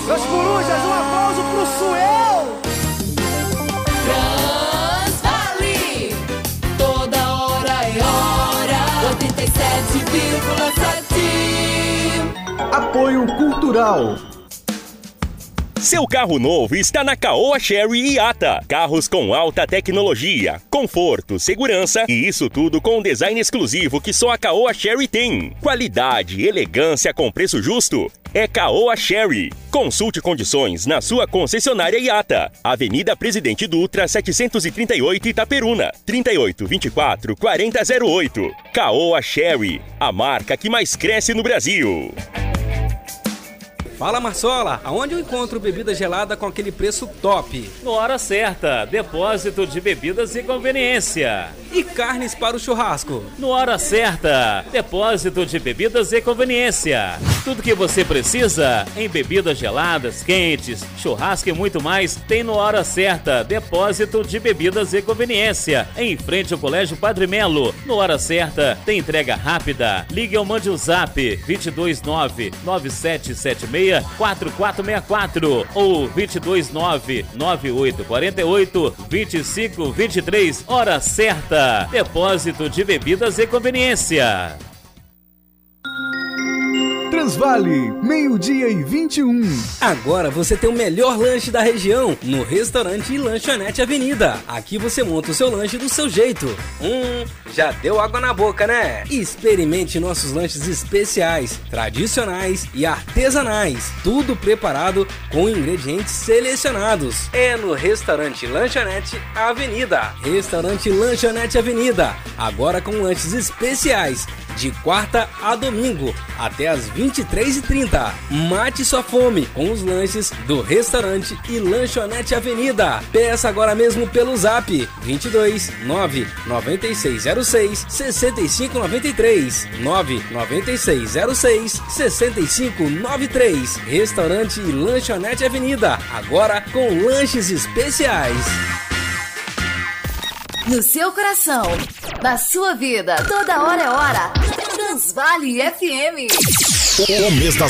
Meus corujas, um aplauso pro Suel! Transvale, toda hora é hora. 87,7. Apoio Cultural. Seu carro novo está na Caoa Chery Iata. Carros com alta tecnologia, conforto, segurança e isso tudo com um design exclusivo que só a Caoa Chery tem. Qualidade, elegância com preço justo. É Caoa Chery. Consulte condições na sua concessionária Iata. Avenida Presidente Dutra, 738 Itaperuna. 3824-4008. Caoa Chery, a marca que mais cresce no Brasil. Fala, Marsola, aonde eu encontro bebida gelada com aquele preço top? No Hora Certa, depósito de bebidas e conveniência. E carnes para o churrasco? No Hora Certa, depósito de bebidas e conveniência. Tudo que você precisa em bebidas geladas, quentes, churrasco e muito mais tem no Hora Certa, depósito de bebidas e conveniência. Em frente ao Colégio Padre Melo. No Hora Certa, tem entrega rápida. Ligue ou mande o zap 229-9776-4464 ou 229-9848-2523. Hora Certa, depósito de bebidas e conveniência. Transvale, 12:21. Agora você tem o melhor lanche da região no restaurante e lanchonete Avenida. Aqui você monta o seu lanche do seu jeito. Já deu água na boca, né? Experimente nossos lanches especiais, tradicionais e artesanais. Tudo preparado com ingredientes selecionados. É no restaurante e lanchonete Avenida. Restaurante e lanchonete Avenida. Agora com lanches especiais. De quarta a domingo, até às 23h30. Mate sua fome com os lanches do restaurante e lanchonete Avenida. Peça agora mesmo pelo zap 22 99606 6593 99606 6593. Restaurante e lanchonete Avenida. Agora com lanches especiais. No seu coração, na sua vida, toda hora é hora. Transvale FM. O mês das